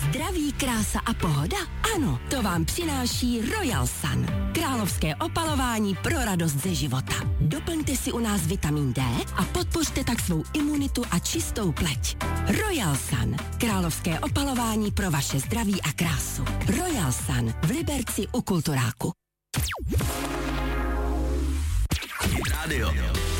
Zdraví, krása a pohoda? Ano, to vám přináší Royal Sun. Královské opalování pro radost ze života. Doplňte si u nás vitamin D a podpořte tak svou imunitu a čistou pleť. Royal Sun. Královské opalování pro vaše zdraví a krásu. Royal Sun v Liberci u Kulturáku. Radio.